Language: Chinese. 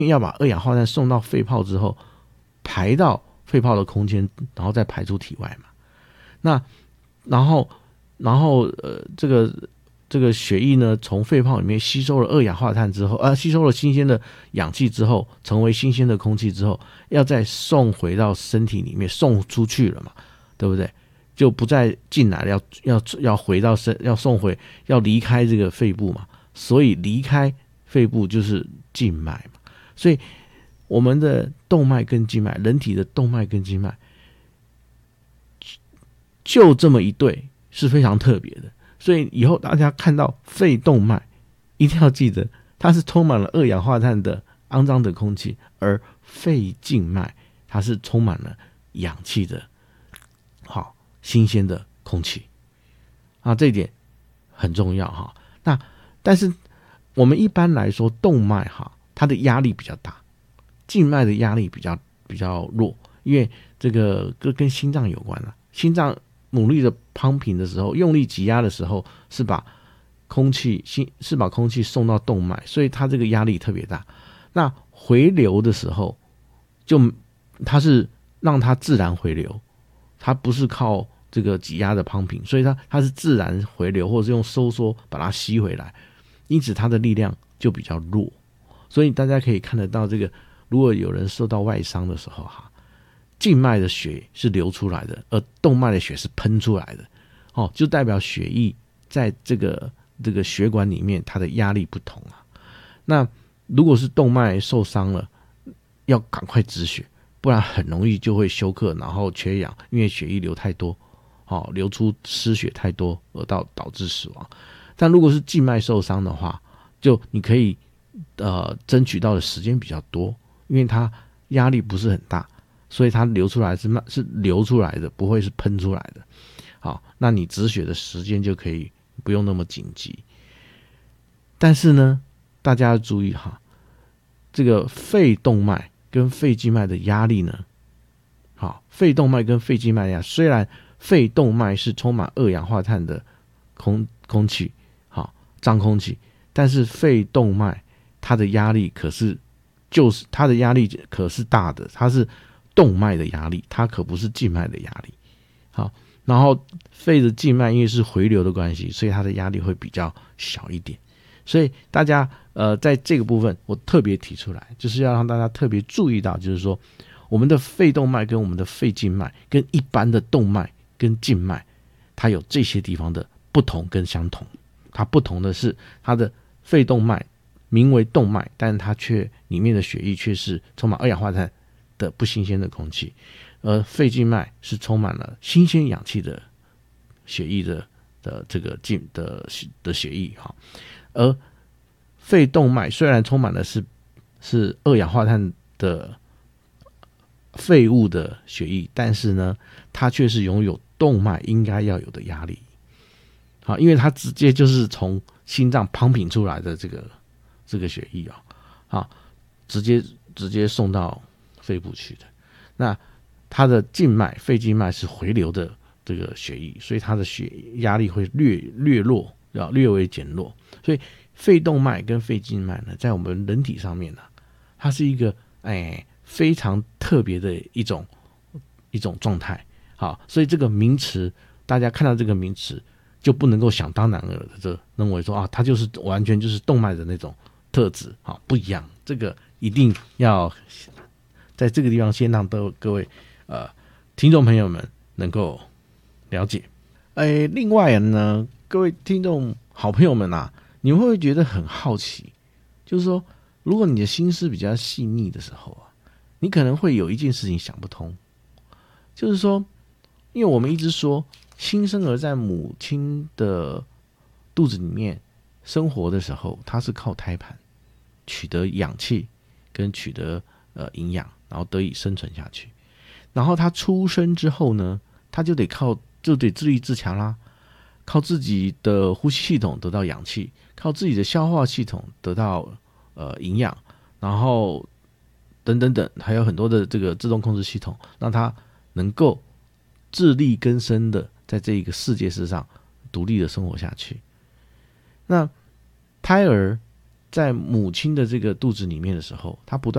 因为要把二氧化碳送到肺泡之后，排到肺泡的空间，然后再排出体外嘛。那然后这个血液呢，从肺泡里面吸收了二氧化碳之后，吸收了新鲜的氧气之后，成为新鲜的空气之后，要再送回到身体里面，送出去了嘛，对不对？就不再进来了，要回到要送回，要离开这个肺部嘛，所以离开肺部就是静脉嘛。所以我们的动脉跟静脉，人体的动脉跟静脉，就这么一对是非常特别的。所以以后大家看到肺动脉，一定要记得它是充满了二氧化碳的肮脏的空气，而肺静脉它是充满了氧气的好新鲜的空气啊，这一点很重要哈。那但是我们一般来说动脉哈，它的压力比较大，静脉的压力比较弱，因为这个跟心脏有关了。心脏努力的pumping的时候，用力挤压的时候，是把空气送到动脉，所以它这个压力特别大。那回流的时候，它是让它自然回流，它不是靠这个挤压的pumping，所以它是自然回流，或者是用收缩把它吸回来，因此它的力量就比较弱。所以大家可以看得到，这个如果有人受到外伤的时候哈，静脉的血是流出来的，而动脉的血是喷出来的，就代表血液在这个血管里面它的压力不同啊。那如果是动脉受伤了，要赶快止血，不然很容易就会休克，然后缺氧，因为血液流太多，流出失血太多而导致死亡。但如果是静脉受伤的话，就你可以争取到的时间比较多，因为它压力不是很大，所以它流出来是流出来的，不会是喷出来的。好，那你止血的时间就可以不用那么紧急。但是呢，大家要注意哈，这个肺动脉跟肺静脉的压力呢，好，肺动脉跟肺静脉呀，虽然肺动脉是充满二氧化碳的空气，好，脏空气，但是肺动脉它的压力它的压力可是大的，它是动脉的压力，它可不是静脉的压力。好，然后肺的静脉因为是回流的关系，所以它的压力会比较小一点。所以大家在这个部分我特别提出来，就是要让大家特别注意到，就是说我们的肺动脉跟我们的肺静脉跟一般的动脉跟静脉，它有这些地方的不同跟相同。它不同的是，它的肺动脉名为动脉，但它却里面的血液却是充满二氧化碳的不新鲜的空气，而肺静脉是充满了新鲜氧气的血液的这个的血液哈。而肺动脉虽然充满了是二氧化碳的废物的血液，但是呢，它却是拥有动脉应该要有的压力。好，因为它直接就是从心脏pumping出来的这个血液好，直接送到肺部去的。那它的静脉肺静脉是回流的这个血液，所以它的血压力会略微减弱。所以肺动脉跟肺静脉呢，在我们人体上面呢，它是一个非常特别的一种状态。好，所以这个名词大家看到这个名词就不能够想当然了的认为说它就是完全就是动脉的那种特质，好，不一样。这个一定要在这个地方先让各位听众朋友们能够了解。另外呢，各位听众好朋友们啊，你们会不会觉得很好奇？就是说，如果你的心思比较细腻的时候你可能会有一件事情想不通，就是说，因为我们一直说新生儿在母亲的肚子里面生活的时候，他是靠胎盘取得氧气跟取得营养，然后得以生存下去。然后他出生之后呢，他就得自立自强啦，靠自己的呼吸系统得到氧气，靠自己的消化系统得到营养，然后等等等，还有很多的这个自动控制系统，让他能够自力更生的在这一个世界之上独立的生活下去。那胎儿在母亲的这个肚子里面的时候，他不断